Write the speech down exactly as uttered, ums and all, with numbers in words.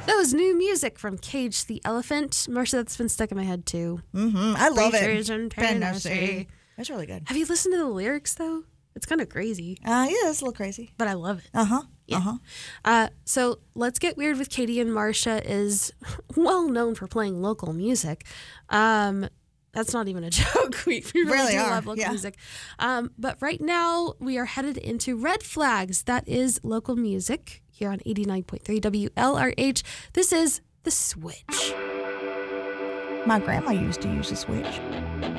That was new music from Cage the Elephant. Marsha, that's been stuck in my head too. Mm-hmm. I love Preachers it. in Tennessee. That's really good. Have you listened to the lyrics though? It's kind of crazy. Uh, yeah, it's a little crazy. But I love it. Uh-huh. Yeah. Uh-huh. Uh, so Let's Get Weird with Katie and Marsha is well known for playing local music. Um, that's not even a joke. We, we really, Really do are, love local yeah. music. Um, but right now we are headed into Red Flags. That is local music here on eighty-nine point three W L R H. This is The Switch. My grandma used to use a switch.